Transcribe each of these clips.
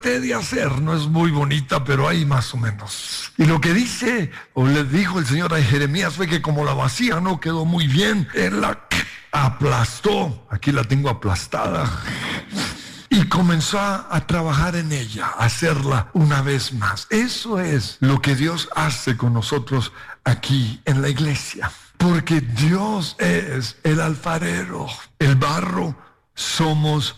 de hacer, no es muy bonita, pero ahí más o menos. Y lo que dice, o le dijo el Señor a Jeremías, fue que como la vasija no quedó muy bien, él la aplastó, aquí la tengo aplastada, y comenzó a trabajar en ella, a hacerla una vez más. Eso es lo que Dios hace con nosotros aquí en la iglesia, porque Dios es el alfarero, el barro somos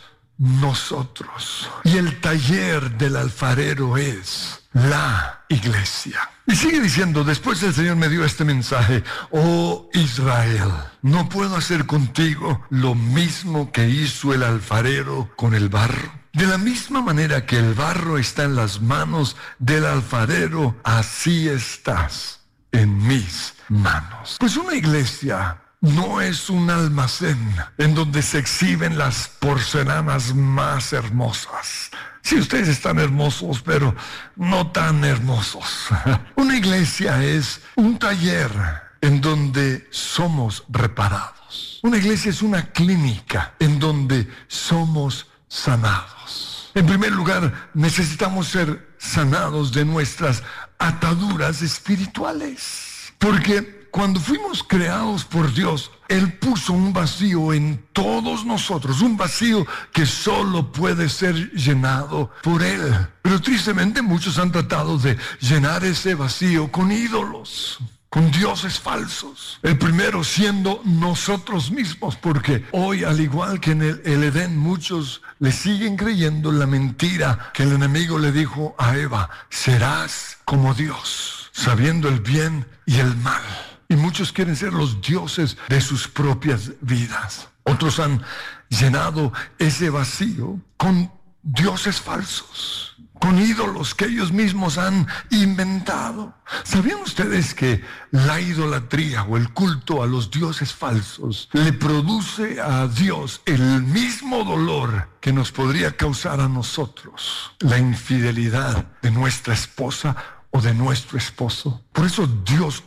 nosotros, y el taller del alfarero es la iglesia. Y sigue diciendo, después el Señor me dio este mensaje: oh Israel, ¿no puedo hacer contigo lo mismo que hizo el alfarero con el barro? De la misma manera que el barro está en las manos del alfarero, así estás en mis manos. Pues una iglesia no es un almacén en donde se exhiben las porcelanas más hermosas. Sí, ustedes están hermosos, pero no tan hermosos. Una iglesia es un taller en donde somos reparados. Una iglesia es una clínica en donde somos sanados. En primer lugar, necesitamos ser sanados de nuestras ataduras espirituales. Porque cuando fuimos creados por Dios, Él puso un vacío en todos nosotros, un vacío que solo puede ser llenado por Él. Pero tristemente muchos han tratado de llenar ese vacío con ídolos, con dioses falsos. El primero siendo nosotros mismos, porque hoy, al igual que en el Edén, muchos le siguen creyendo la mentira que el enemigo le dijo a Eva: serás como Dios, sabiendo el bien y el mal. Y muchos quieren ser los dioses de sus propias vidas. Otros han llenado ese vacío con dioses falsos, con ídolos que ellos mismos han inventado. ¿Sabían ustedes que la idolatría o el culto a los dioses falsos le produce a Dios el mismo dolor que nos podría causar a nosotros la infidelidad de nuestra esposa o de nuestro esposo? Por eso Dios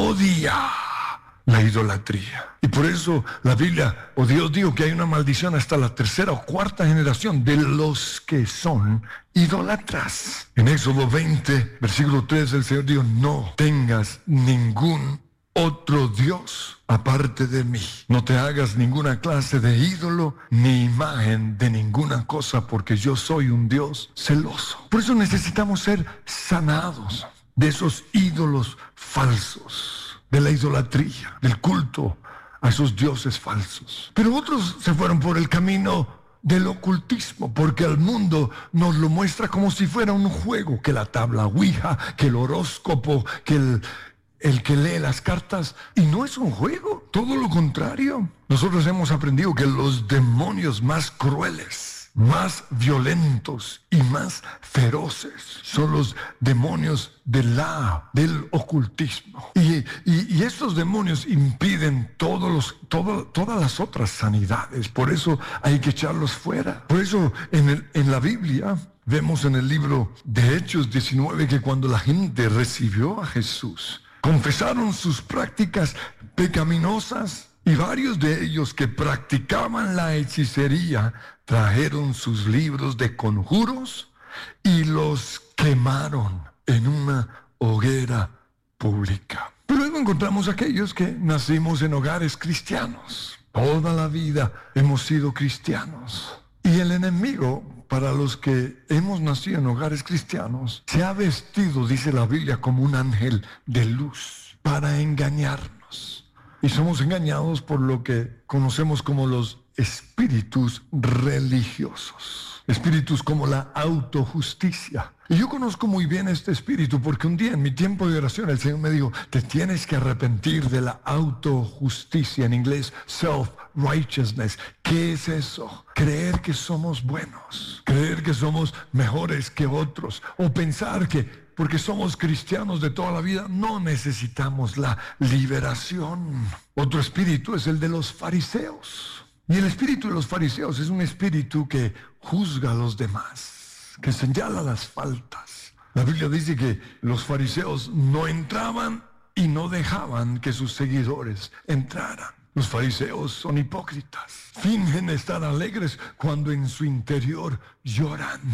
odia la idolatría. Y por eso la Biblia, o Dios dijo que hay una maldición hasta la tercera o cuarta generación de los que son idólatras. En Éxodo 20, versículo 3, el Señor dijo: no tengas ningún otro Dios aparte de mí. No te hagas ninguna clase de ídolo ni imagen de ninguna cosa, porque yo soy un Dios celoso. Por eso necesitamos ser sanados de esos ídolos falsos, de la idolatría, del culto a esos dioses falsos. Pero otros se fueron por el camino del ocultismo, porque el mundo nos lo muestra como si fuera un juego, que la tabla Ouija, que el horóscopo, que el que lee las cartas, y no es un juego, todo lo contrario. Nosotros hemos aprendido que los demonios más crueles, más violentos y más feroces son los demonios del ocultismo. Y estos demonios impiden todas las otras sanidades. Por eso hay que echarlos fuera. Por eso en la Biblia vemos en el libro de Hechos 19 que cuando la gente recibió a Jesús, confesaron sus prácticas pecaminosas, y varios de ellos que practicaban la hechicería trajeron sus libros de conjuros y los quemaron en una hoguera pública. Pero luego encontramos aquellos que nacimos en hogares cristianos. Toda la vida hemos sido cristianos. Y el enemigo, para los que hemos nacido en hogares cristianos, se ha vestido, dice la Biblia, como un ángel de luz para engañarnos. Y somos engañados por lo que conocemos como los espíritus religiosos. Espíritus como la autojusticia. Y yo conozco muy bien este espíritu porque un día en mi tiempo de oración el Señor me dijo: te tienes que arrepentir de la autojusticia, en inglés self-righteousness. ¿Qué es eso? Creer que somos buenos, creer que somos mejores que otros, o pensar que porque somos cristianos de toda la vida no necesitamos la liberación. Otro espíritu es el de los fariseos. Y el espíritu de los fariseos es un espíritu que juzga a los demás, que señala las faltas. La Biblia dice que los fariseos no entraban y no dejaban que sus seguidores entraran. Los fariseos son hipócritas. Fingen estar alegres cuando en su interior lloran.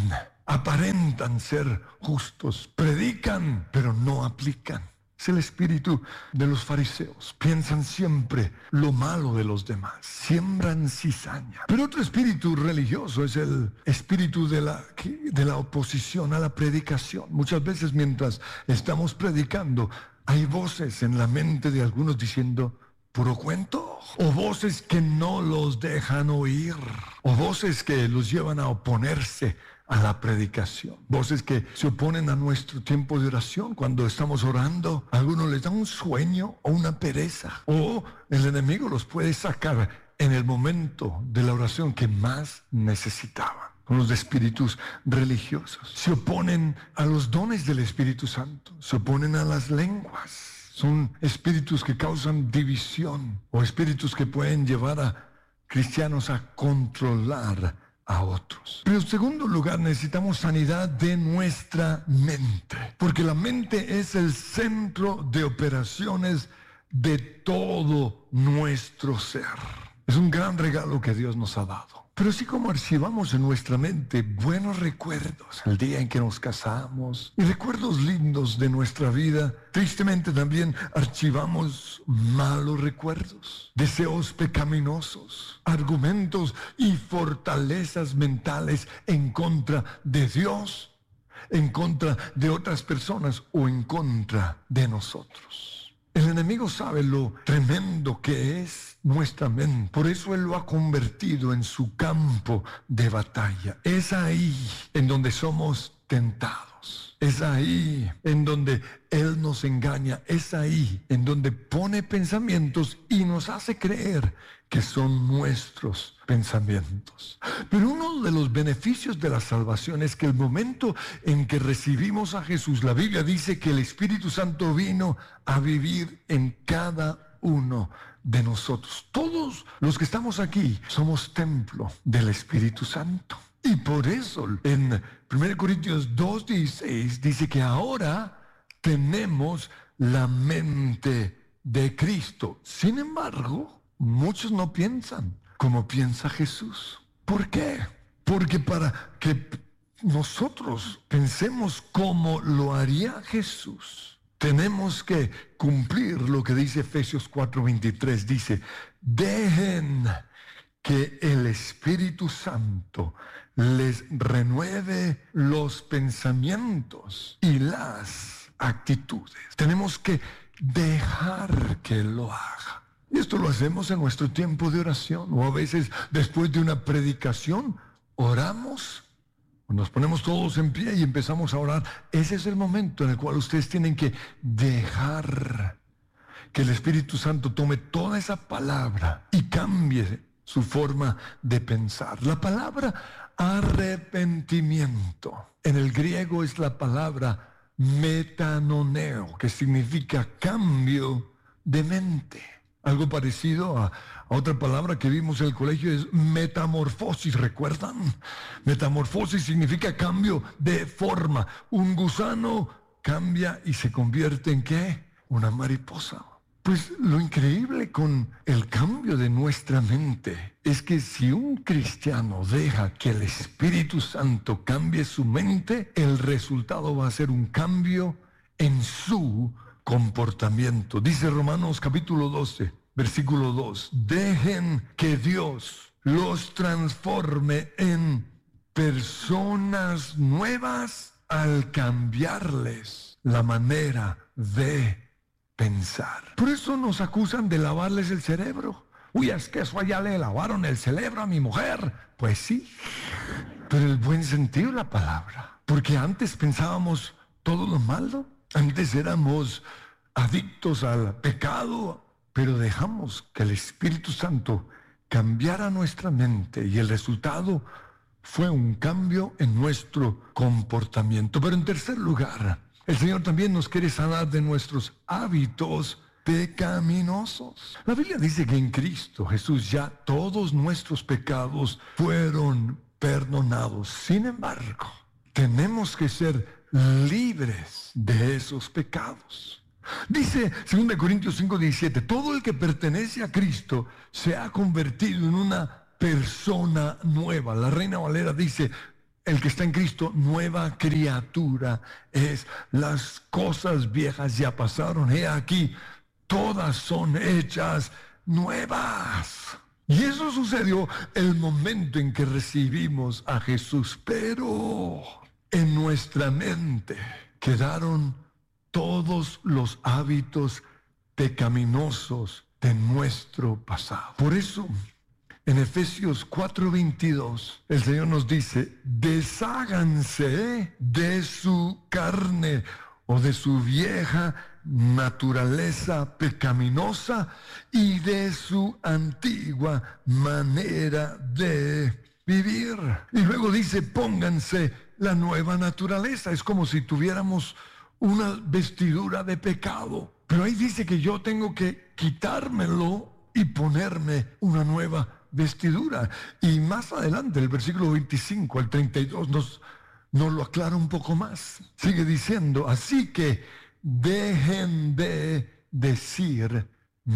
aparentan ser justos, predican, pero no aplican. Es el espíritu de los fariseos. Piensan siempre lo malo de los demás. Siembran cizaña. Pero otro espíritu religioso es el espíritu de la oposición a la predicación. Muchas veces mientras estamos predicando, hay voces en la mente de algunos diciendo, puro cuento. O voces que no los dejan oír. O voces que los llevan a oponerse a la predicación. Voces que se oponen a nuestro tiempo de oración. Cuando estamos orando, a algunos les da un sueño o una pereza. O el enemigo los puede sacar en el momento de la oración que más necesitaban. Con los espíritus religiosos. Se oponen a los dones del Espíritu Santo. Se oponen a las lenguas. Son espíritus que causan división o espíritus que pueden llevar a cristianos a controlar a otros. Pero en segundo lugar, necesitamos sanidad de nuestra mente, porque la mente es el centro de operaciones de todo nuestro ser. Es un gran regalo que Dios nos ha dado. Pero así como archivamos en nuestra mente buenos recuerdos, el día en que nos casamos, y recuerdos lindos de nuestra vida, tristemente también archivamos malos recuerdos, deseos pecaminosos, argumentos y fortalezas mentales en contra de Dios, en contra de otras personas o en contra de nosotros. El enemigo sabe lo tremendo que es nuestra mente. Por eso Él lo ha convertido en su campo de batalla. Es ahí en donde somos tentados. Es ahí en donde Él nos engaña. Es ahí en donde pone pensamientos y nos hace creer que son nuestros pensamientos. Pero uno de los beneficios de la salvación es que el momento en que recibimos a Jesús, la Biblia dice que el Espíritu Santo vino a vivir en cada uno de nosotros. Todos los que estamos aquí somos templo del Espíritu Santo. Y por eso en 1 Corintios 2:16 dice que ahora tenemos la mente de Cristo. Sin embargo, muchos no piensan como piensa Jesús. ¿Por qué? Porque para que nosotros pensemos como lo haría Jesús, tenemos que cumplir lo que dice Efesios 4:23. Dice, dejen que el Espíritu Santo les renueve los pensamientos y las actitudes. Tenemos que dejar que Él lo haga. Y esto lo hacemos en nuestro tiempo de oración, o a veces después de una predicación, oramos, nos ponemos todos en pie y empezamos a orar. Ese es el momento en el cual ustedes tienen que dejar que el Espíritu Santo tome toda esa palabra y cambie su forma de pensar. La palabra arrepentimiento en el griego es la palabra metanoneo, que significa cambio de mente. Algo parecido a otra palabra que vimos en el colegio es metamorfosis, ¿recuerdan? Metamorfosis significa cambio de forma. Un gusano cambia y se convierte ¿en qué? Una mariposa. Pues lo increíble con el cambio de nuestra mente es que si un cristiano deja que el Espíritu Santo cambie su mente, el resultado va a ser un cambio en su comportamiento. Dice Romanos capítulo 12, versículo 2, dejen que Dios los transforme en personas nuevas al cambiarles la manera de pensar. Por eso nos acusan de lavarles el cerebro. Uy, es que eso allá le lavaron el cerebro a mi mujer. Pues sí, pero el buen sentido de la palabra. Porque antes pensábamos todo lo malo. Antes éramos adictos al pecado, pero dejamos que el Espíritu Santo cambiara nuestra mente y el resultado fue un cambio en nuestro comportamiento. Pero en tercer lugar, el Señor también nos quiere sanar de nuestros hábitos pecaminosos. La Biblia dice que en Cristo Jesús ya todos nuestros pecados fueron perdonados. Sin embargo, tenemos que ser libres de esos pecados. Dice 2 Corintios 5:17, todo el que pertenece a Cristo se ha convertido en una persona nueva. La Reina Valera dice, el que está en Cristo, nueva criatura es. Las cosas viejas ya pasaron, he aquí, todas son hechas nuevas. Y eso sucedió el momento en que recibimos a Jesús. Pero en nuestra mente quedaron todos los hábitos pecaminosos de nuestro pasado. Por eso, en Efesios 4:22, el Señor nos dice, desháganse de su carne o de su vieja naturaleza pecaminosa y de su antigua manera de vivir. Y luego dice, pónganse la nueva naturaleza. Es como si tuviéramos una vestidura de pecado. Pero ahí dice que yo tengo que quitármelo y ponerme una nueva vestidura. Y más adelante, el versículo 25 al 32 nos lo aclara un poco más. Sigue diciendo, así que dejen de decir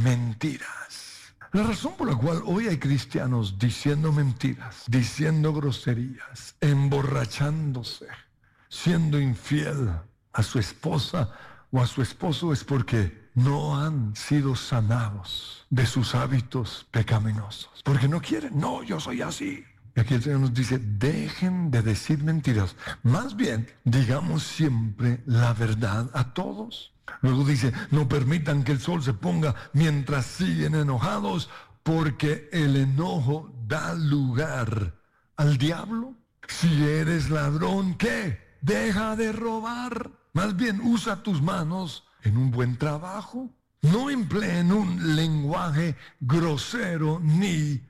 mentiras. La razón por la cual hoy hay cristianos diciendo mentiras, diciendo groserías, emborrachándose, siendo infiel a su esposa o a su esposo es porque no han sido sanados de sus hábitos pecaminosos. Porque no quieren, no, yo soy así. Y aquí el Señor nos dice, dejen de decir mentiras. Más bien, digamos siempre la verdad a todos. Luego dice, no permitan que el sol se ponga mientras siguen enojados, porque el enojo da lugar al diablo. Si eres ladrón, ¿qué? Deja de robar. Más bien, usa tus manos en un buen trabajo. No empleen un lenguaje grosero ni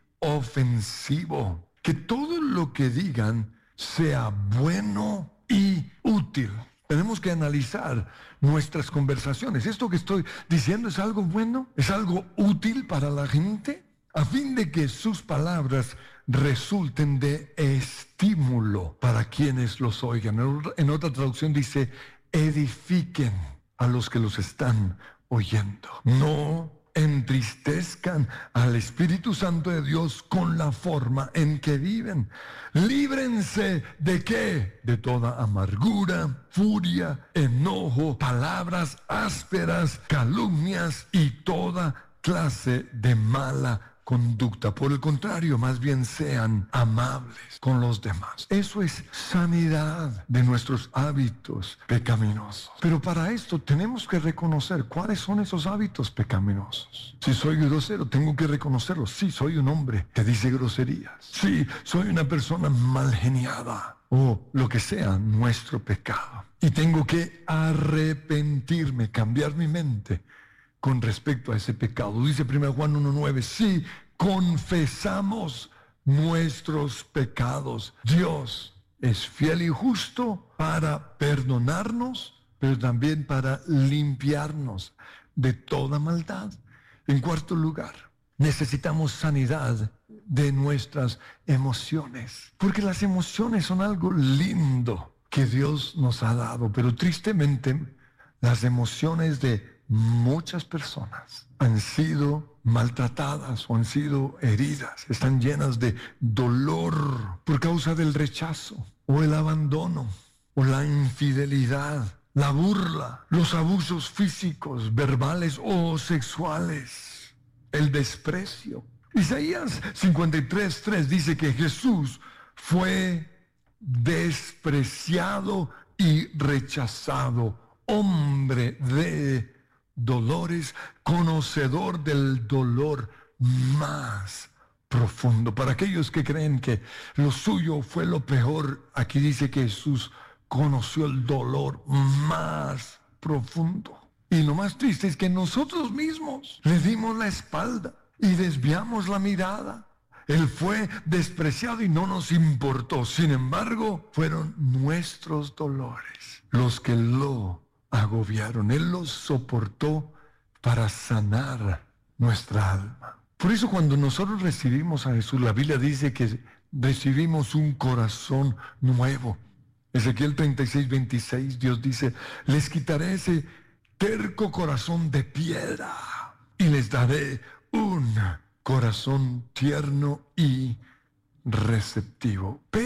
ofensivo. Que todo lo que digan sea bueno y útil. Tenemos que analizar nuestras conversaciones. ¿Esto que estoy diciendo es algo bueno? ¿Es algo útil para la gente? A fin de que sus palabras resulten de estímulo para quienes los oigan. En otra traducción dice, edifiquen a los que los están oyendo. No entristezcan al Espíritu Santo de Dios con la forma en que viven. Líbrense ¿de qué? De toda amargura, furia, enojo, palabras ásperas, calumnias y toda clase de mala conducta. Por el contrario, más bien sean amables con los demás. Eso es sanidad de nuestros hábitos pecaminosos. Pero para esto tenemos que reconocer cuáles son esos hábitos pecaminosos. Si soy grosero, tengo que reconocerlo. Sí, soy un hombre que dice groserías. Sí, soy una persona mal geniada. O lo que sea nuestro pecado. Y tengo que arrepentirme, cambiar mi mente con respecto a ese pecado. Dice 1 Juan 1:9, si confesamos nuestros pecados, Dios es fiel y justo para perdonarnos, pero también para limpiarnos de toda maldad. En cuarto lugar, necesitamos sanidad de nuestras emociones, porque las emociones son algo lindo que Dios nos ha dado, pero tristemente las emociones de muchas personas han sido maltratadas o han sido heridas, están llenas de dolor por causa del rechazo o el abandono o la infidelidad, la burla, los abusos físicos, verbales o sexuales, el desprecio. Isaías 53:3 dice que Jesús fue despreciado y rechazado, hombre de dolores, conocedor del dolor más profundo. Para aquellos que creen que lo suyo fue lo peor, aquí dice que Jesús conoció el dolor más profundo. Y lo más triste es que nosotros mismos le dimos la espalda y desviamos la mirada. Él fue despreciado y no nos importó. Sin embargo, fueron nuestros dolores los que lo agobiaron. Él los soportó para sanar nuestra alma. Por eso cuando nosotros recibimos a Jesús, la Biblia dice que recibimos un corazón nuevo. Ezequiel 36:26, Dios dice, les quitaré ese terco corazón de piedra y les daré un corazón tierno y receptivo. Pero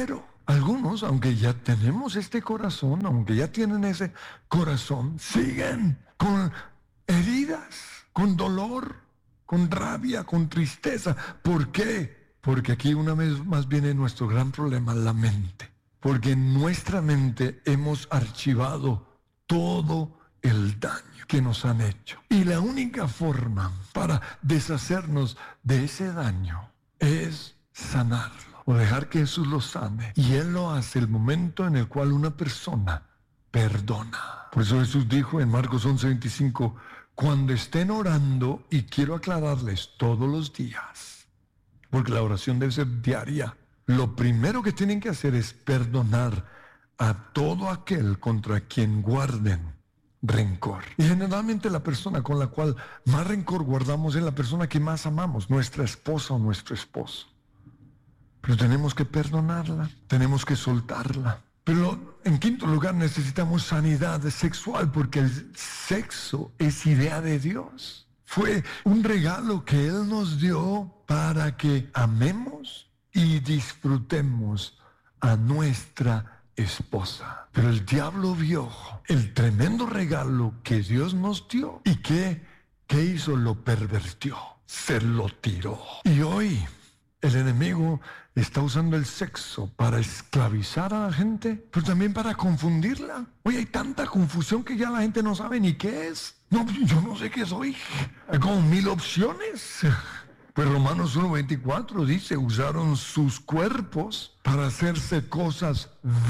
algunos, aunque ya tenemos este corazón, aunque ya tienen ese corazón, siguen con heridas, con dolor, con rabia, con tristeza. ¿Por qué? Porque aquí una vez más viene nuestro gran problema, la mente. Porque en nuestra mente hemos archivado todo el daño que nos han hecho. Y la única forma para deshacernos de ese daño es sanarlo o dejar que Jesús lo sane. Y Él lo hace el momento en el cual una persona perdona. Por eso Jesús dijo en Marcos 11:25, cuando estén orando, y quiero aclararles todos los días, porque la oración debe ser diaria, lo primero que tienen que hacer es perdonar a todo aquel contra quien guarden rencor. Y generalmente la persona con la cual más rencor guardamos es la persona que más amamos, nuestra esposa o nuestro esposo. Pero tenemos que perdonarla, tenemos que soltarla. Pero en quinto lugar necesitamos sanidad sexual, porque el sexo es idea de Dios. Fue un regalo que Él nos dio para que amemos y disfrutemos a nuestra esposa. Pero el diablo vio el tremendo regalo que Dios nos dio y ¿qué hizo? Lo pervirtió, se lo tiró. Y hoy el enemigo está usando el sexo para esclavizar a la gente, pero también para confundirla. Hoy hay tanta confusión que ya la gente no sabe ni qué es. No, yo no sé qué soy. Hay como 1000 opciones. Pues Romanos 1:24 dice, usaron sus cuerpos para hacerse cosas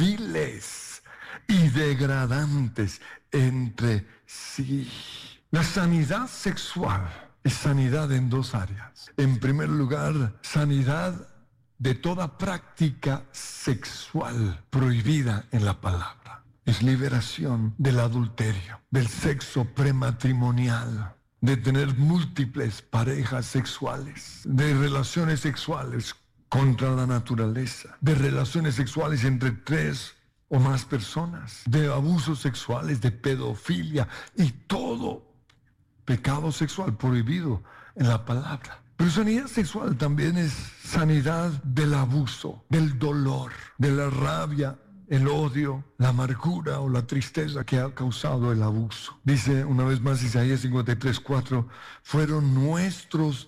viles y degradantes entre sí. La sanidad sexual es sanidad en dos áreas. En primer lugar, sanidad de toda práctica sexual prohibida en la palabra. Es liberación del adulterio, del sexo prematrimonial, de tener múltiples parejas sexuales, de relaciones sexuales contra la naturaleza, de relaciones sexuales entre 3 o más personas, de abusos sexuales, de pedofilia y todo pecado sexual prohibido en la palabra. Pero sanidad sexual también es sanidad del abuso, del dolor, de la rabia, el odio, la amargura o la tristeza que ha causado el abuso. Dice una vez más Isaías 53:4, fueron nuestros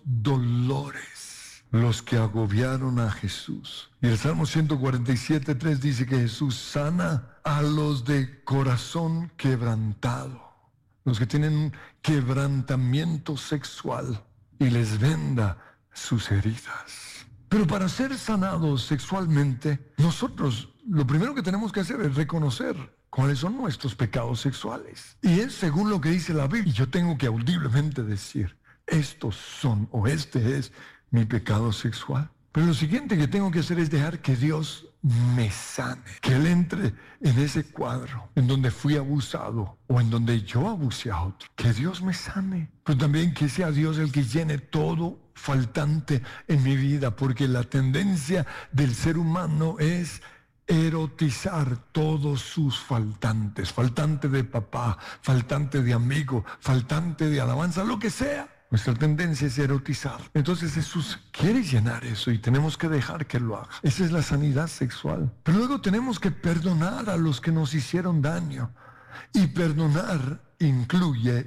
dolores los que agobiaron a Jesús. Y el Salmo 147:3 dice que Jesús sana a los de corazón quebrantado, los que tienen un quebrantamiento sexual, y les venda sus heridas. Pero para ser sanados sexualmente, nosotros lo primero que tenemos que hacer es reconocer cuáles son nuestros pecados sexuales. Y es según lo que dice la Biblia. Y yo tengo que audiblemente decir, estos son o este es mi pecado sexual. Pero lo siguiente que tengo que hacer es dejar que Dios me sane, que Él entre en ese cuadro en donde fui abusado o en donde yo abusé a otro, que Dios me sane, pero también que sea Dios el que llene todo faltante en mi vida, porque la tendencia del ser humano es erotizar todos sus faltantes, faltante de papá, faltante de amigo, faltante de alabanza, lo que sea. Nuestra tendencia es erotizar. Entonces Jesús quiere llenar eso y tenemos que dejar que lo haga. Esa es la sanidad sexual. Pero luego tenemos que perdonar a los que nos hicieron daño. Y perdonar incluye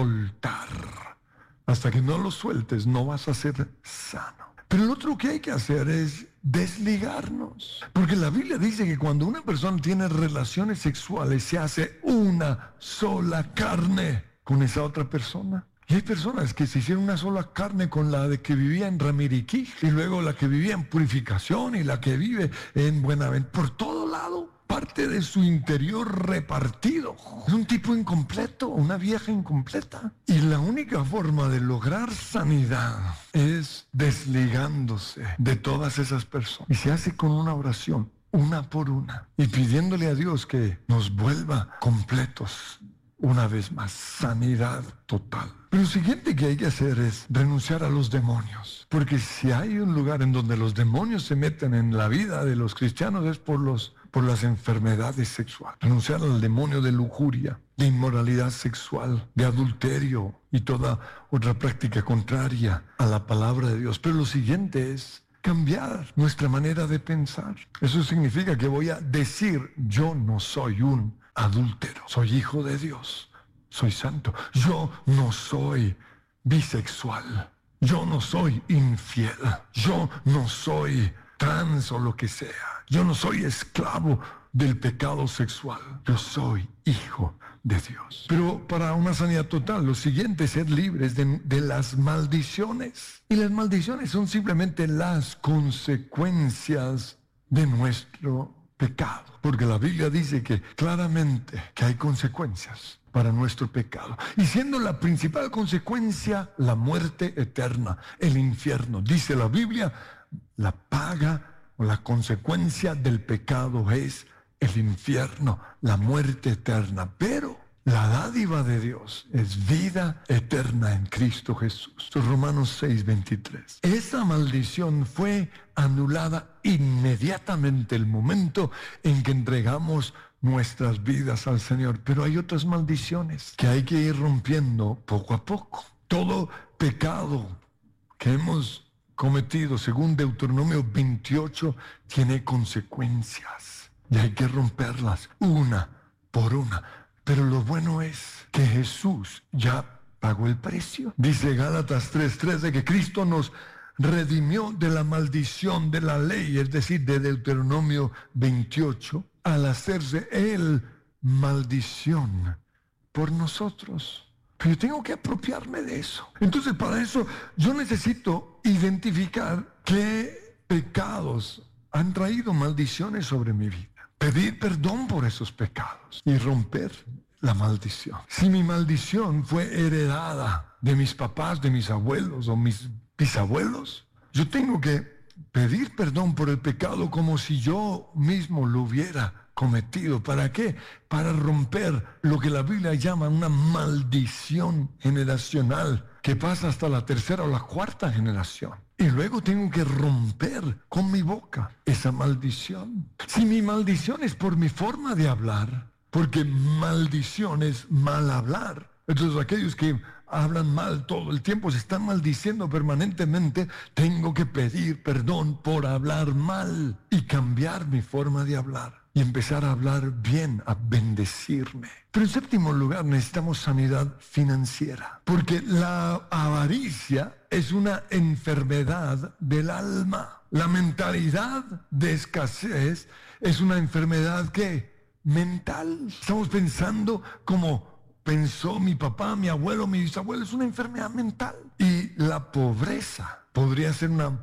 soltar. Hasta que no lo sueltes, no vas a ser sano. Pero lo otro que hay que hacer es desligarnos. Porque la Biblia dice que cuando una persona tiene relaciones sexuales, se hace una sola carne con esa otra persona. Y hay personas que se hicieron una sola carne con la de que vivía en Ramiriquí, y luego la que vivía en Purificación, y la que vive en Buenaventura. Por todo lado, parte de su interior repartido. Es un tipo incompleto, una vieja incompleta. Y la única forma de lograr sanidad es desligándose de todas esas personas. Y se hace con una oración, una por una, y pidiéndole a Dios que nos vuelva completos. Una vez más, sanidad total. Pero lo siguiente que hay que hacer es renunciar a los demonios. Porque si hay un lugar en donde los demonios se meten en la vida de los cristianos es por las enfermedades sexuales. Renunciar al demonio de lujuria, de inmoralidad sexual, de adulterio y toda otra práctica contraria a la palabra de Dios. Pero lo siguiente es cambiar nuestra manera de pensar. Eso significa que voy a decir, yo no soy un adúltero, soy hijo de Dios, soy santo. Yo no soy bisexual, yo no soy infiel, yo no soy trans o lo que sea, yo no soy esclavo del pecado sexual, yo soy hijo de Dios. Pero para una sanidad total, lo siguiente es ser libres de las maldiciones. Y las maldiciones son simplemente las consecuencias de nuestro pecado. Porque la Biblia dice que claramente que hay consecuencias para nuestro pecado. Y siendo la principal consecuencia la muerte eterna, el infierno. Dice la Biblia, la paga o la consecuencia del pecado es el infierno, la muerte eterna. Pero la dádiva de Dios es vida eterna en Cristo Jesús. Romanos 6:23. Esa maldición fue anulada inmediatamente el momento en que entregamos nuestras vidas al Señor. Pero hay otras maldiciones que hay que ir rompiendo poco a poco. Todo pecado que hemos cometido, según Deuteronomio 28, tiene consecuencias. Y hay que romperlas una por una. Pero lo bueno es que Jesús ya pagó el precio. Dice Gálatas 3:13 que Cristo nos redimió de la maldición de la ley, es decir, de Deuteronomio 28, al hacerse Él maldición por nosotros. Pero yo tengo que apropiarme de eso. Entonces, para eso yo necesito identificar qué pecados han traído maldiciones sobre mi vida. Pedir perdón por esos pecados y romper la maldición. Si mi maldición fue heredada de mis papás, de mis abuelos o mis bisabuelos, yo tengo que pedir perdón por el pecado como si yo mismo lo hubiera cometido. ¿Para qué? Para romper lo que la Biblia llama una maldición generacional que pasa hasta la tercera o la cuarta generación. Y luego tengo que romper con mi boca esa maldición. Si mi maldición es por mi forma de hablar, porque maldición es mal hablar. Entonces aquellos que hablan mal todo el tiempo, se están maldiciendo permanentemente, tengo que pedir perdón por hablar mal y cambiar mi forma de hablar. Y empezar a hablar bien, a bendecirme. Pero en séptimo lugar necesitamos sanidad financiera. Porque la avaricia es una enfermedad del alma. La mentalidad de escasez es una enfermedad ¿qué? Mental. Estamos pensando como pensó mi papá, mi abuelo, mi bisabuelo. Es una enfermedad mental. Y la pobreza podría ser una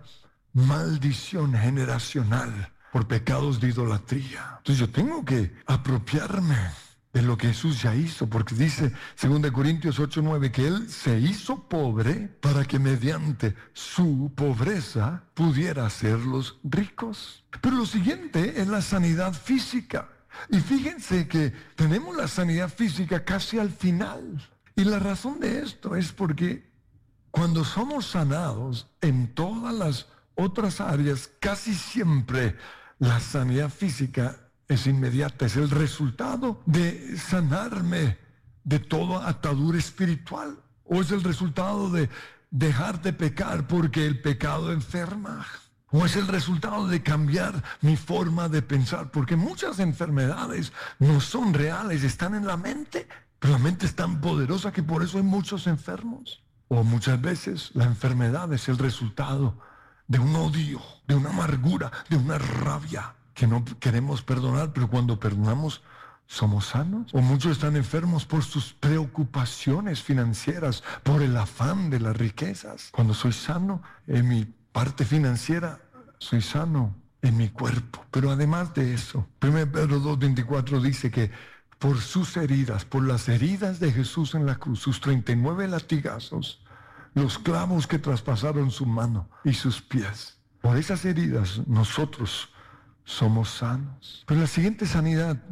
maldición generacional por pecados de idolatría. Entonces yo tengo que apropiarme de lo que Jesús ya hizo, porque dice 2 Corintios 8:9 que Él se hizo pobre para que mediante su pobreza pudiera hacerlos ricos. Pero lo siguiente es la sanidad física. Y fíjense que tenemos la sanidad física casi al final. Y la razón de esto es porque cuando somos sanados en todas las otras áreas, casi siempre la sanidad física es inmediata, es el resultado de sanarme de toda atadura espiritual, o es el resultado de dejar de pecar porque el pecado enferma, o es el resultado de cambiar mi forma de pensar, porque muchas enfermedades no son reales, están en la mente, pero la mente es tan poderosa que por eso hay muchos enfermos. O muchas veces la enfermedad es el resultado de un odio, de una amargura, de una rabia que no queremos perdonar, pero cuando perdonamos somos sanos. O muchos están enfermos por sus preocupaciones financieras, por el afán de las riquezas. Cuando soy sano en mi parte financiera, soy sano en mi cuerpo. Pero además de eso, 1 Pedro 2:24 dice que por sus heridas, por las heridas de Jesús en la cruz, sus 39 latigazos, los clavos que traspasaron su mano y sus pies, por esas heridas nosotros somos sanos. Pero la siguiente sanidad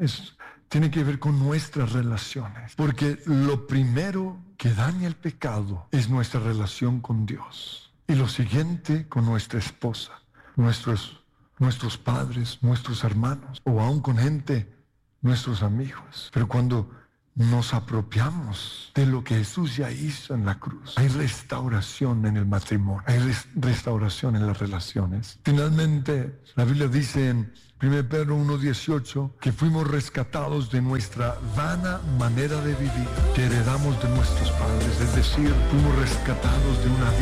tiene que ver con nuestras relaciones, porque lo primero que daña el pecado es nuestra relación con Dios, y lo siguiente con nuestra esposa, nuestros padres, nuestros hermanos, o aún con gente, nuestros amigos. Pero cuando nos apropiamos de lo que Jesús ya hizo en la cruz. Hay restauración en el matrimonio, hay restauración en las relaciones. Finalmente, la Biblia dice en 1 Pedro 1:18 que fuimos rescatados de nuestra vana manera de vivir que heredamos de nuestros padres, es decir, fuimos rescatados de una vida